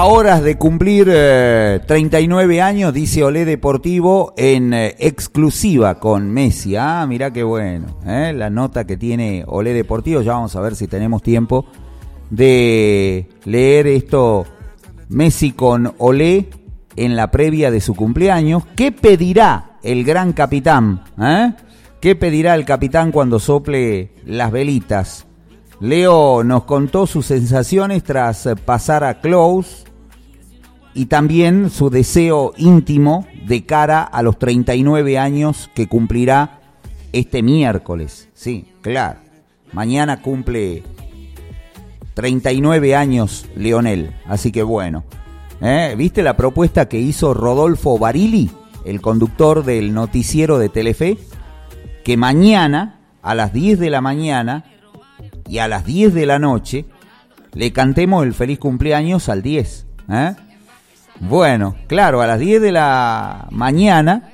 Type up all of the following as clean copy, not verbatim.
horas de cumplir 39 años, dice Olé Deportivo en exclusiva con Messi. Ah, mirá qué bueno, la nota que tiene Olé Deportivo. Ya vamos a ver si tenemos tiempo de leer esto. Messi con Olé en la previa de su cumpleaños. ¿Qué pedirá el gran capitán? ¿Qué pedirá el capitán cuando sople las velitas? Leo nos contó sus sensaciones tras pasar a Close y también su deseo íntimo de cara a los 39 años que cumplirá este miércoles. Sí, claro. Mañana cumple 39 años Lionel, así que bueno. ¿Viste la propuesta que hizo Rodolfo Barili, el conductor del noticiero de Telefe? Que mañana a las 10 de la mañana y a las 10 de la noche le cantemos el feliz cumpleaños al 10. Bueno, claro, a las 10 de la mañana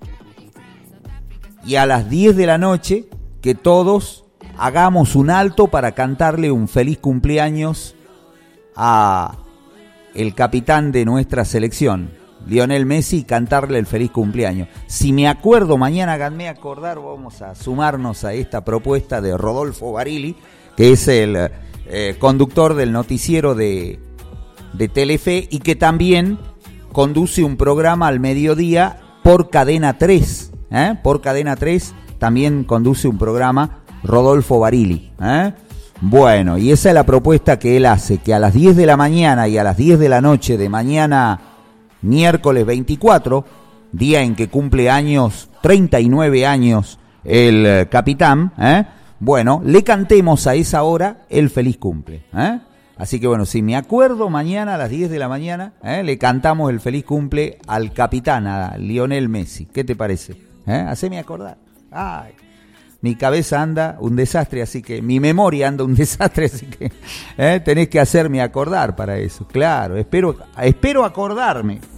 y a las 10 de la noche que todos hagamos un alto para cantarle un feliz cumpleaños a el capitán de nuestra selección, Lionel Messi, y cantarle el feliz cumpleaños. Si me acuerdo, mañana háganme acordar, vamos a sumarnos a esta propuesta de Rodolfo Barili, que es el conductor del noticiero de Telefe y que también conduce un programa al mediodía por Cadena 3. Por Cadena 3 también conduce un programa Rodolfo Barili. Bueno, y esa es la propuesta que él hace, que a las 10 de la mañana y a las 10 de la noche de mañana, miércoles 24, día en que cumple años, 39 años, el capitán, bueno, le cantemos a esa hora el feliz cumple. Así que bueno, si me acuerdo, mañana a las 10 de la mañana, le cantamos el feliz cumple al capitán, a Lionel Messi. ¿Qué te parece? Haceme acordar. Ay, mi cabeza anda un desastre, así que mi memoria anda un desastre, así que tenés que hacerme acordar para eso. Claro, espero acordarme.